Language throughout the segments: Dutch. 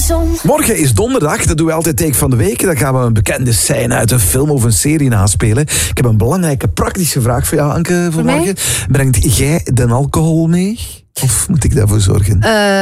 zon. Morgen is donderdag, dat doen we altijd Take van de Week. Dan gaan we een bekende scène uit een film of een serie naspelen. Ik heb een belangrijke praktische vraag voor jou, Anke, voor morgen. Brengt jij de alcohol mee? Of moet ik daarvoor zorgen?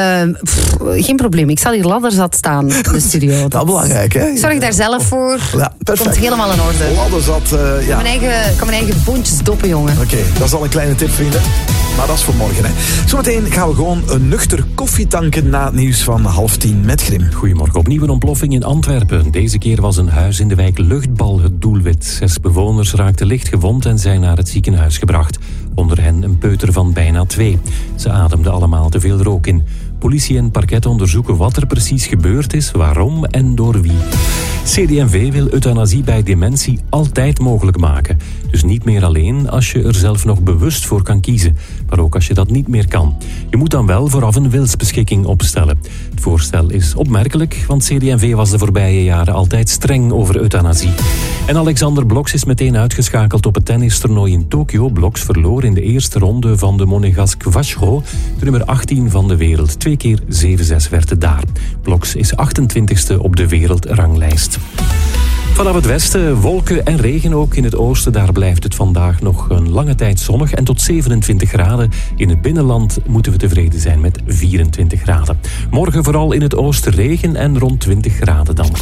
Geen probleem. Ik zal hier ladderzat staan in de studio. Dat is belangrijk, hè? Zorg daar zelf voor. Ja, perfect. Komt helemaal in orde. Ladderzat, ja. Ik kan mijn eigen boontjes doppen, jongen. Oké, dat is al een kleine tip, vrienden. Maar dat is voor morgen, hè. Zometeen gaan we gewoon een nuchter koffie tanken na het nieuws van 9:30 met Grim. Goedemorgen. Opnieuw een ontploffing in Antwerpen. Deze keer was een huis in de wijk Luchtbal het doelwit. 6 bewoners raakten licht gewond en zijn naar het ziekenhuis gebracht. Onder hen een peuter van bijna 2. Ze ademden allemaal te veel rook in. Politie en parket onderzoeken wat er precies gebeurd is, waarom en door wie. CD&V wil euthanasie bij dementie altijd mogelijk maken. Dus niet meer alleen als je er zelf nog bewust voor kan kiezen, maar ook als je dat niet meer kan. Je moet dan wel vooraf een wilsbeschikking opstellen. Het voorstel is opmerkelijk, want CD&V was de voorbije jaren altijd streng over euthanasie. En Alexander Bloks is meteen uitgeschakeld op het tennistoernooi in Tokio. Bloks verloor in de eerste ronde van de Monegasque Vacheron, de nummer 18 van de wereld. 2 keer 7-6 werd het daar. Bloks is 28e op de wereldranglijst. Vanaf het westen wolken en regen ook. In het oosten daar blijft het vandaag nog een lange tijd zonnig en tot 27 graden. In het binnenland moeten we tevreden zijn met 24 graden. Morgen vooral in het oosten regen en rond 20 graden dan.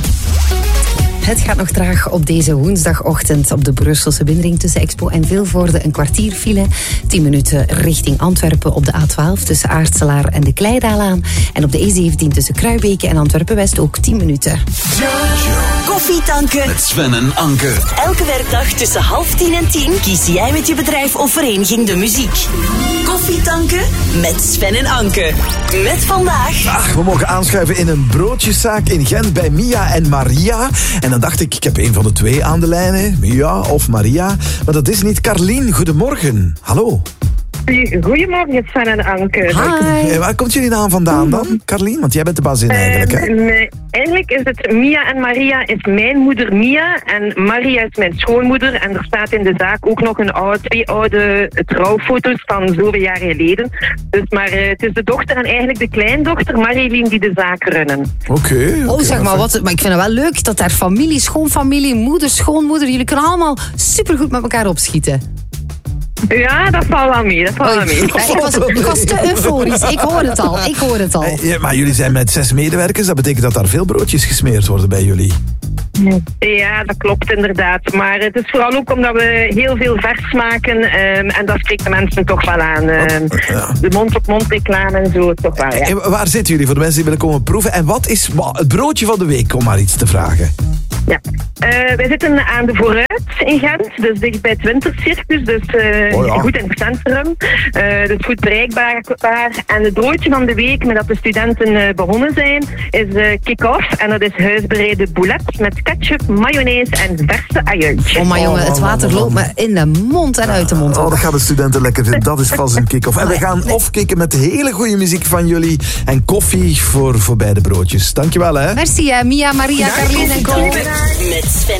Het gaat nog traag op deze woensdagochtend op de Brusselse binnenring tussen Expo en Vilvoorde. Een kwartier file, 10 minuten richting Antwerpen op de A12 tussen Aartselaar en de Kleidaalaan. En op de E17 tussen Kruibeke en Antwerpen-West ook 10 minuten. Koffie tanken. Met Sven en Anke. Elke werkdag tussen 9:30 en 10 kies jij met je bedrijf of vereniging de muziek. Koffie tanken met Sven en Anke. Met vandaag. We mogen aanschuiven in een broodjeszaak in Gent bij Mia en Maria. En dan dacht ik heb een van de twee aan de lijn, hè? Mia of Maria. Maar dat is niet. Carlien, goedemorgen. Hallo. Goedemorgen, Sven en Anke. Hi. Waar komt jullie naam vandaan dan, Carlien? Want jij bent de bazin eigenlijk, hè? Nee, eigenlijk is het Mia en Maria is mijn moeder Mia en Maria is mijn schoonmoeder. En er staat in de zaak ook nog twee oude trouwfoto's van zoveel jaar geleden. Dus, maar het is de dochter en eigenlijk de kleindochter, Marilien, die de zaak runnen. Oké. Zeg maar, maar ik vind het wel leuk dat daar familie, schoonfamilie, moeder, schoonmoeder, jullie kunnen allemaal supergoed met elkaar opschieten. Ja, dat valt wel mee. Ik was te euforisch. Ik hoor het al. Ja, maar jullie zijn met 6 medewerkers. Dat betekent dat daar veel broodjes gesmeerd worden bij jullie. Ja, dat klopt inderdaad. Maar het is vooral ook omdat we heel veel vers maken. En dat spreekt de mensen toch wel aan. De mond-op-mond reclame en zo, toch wel, ja. En waar zitten jullie voor de mensen die willen komen proeven? En wat is het broodje van de week, om maar iets te vragen? Ja, wij zitten aan de Vooruit in Gent, dus dicht bij het Wintercircus, dus goed in het centrum, dus goed bereikbaar. En het broodje van de week, met dat de studenten begonnen zijn, is kick-off. En dat is huisbereide boulet met ketchup, mayonaise en verse ajuintjes. Oh, maar jongen, het water loopt me in de mond en uit de mond. Oh, dat gaan de studenten lekker vinden. Dat is vast een kick-off. En we gaan off-kicken met hele goede muziek van jullie en koffie voor beide broodjes. Dankjewel, hè. Merci, Mia, Maria, Carlien en Co. Met Sven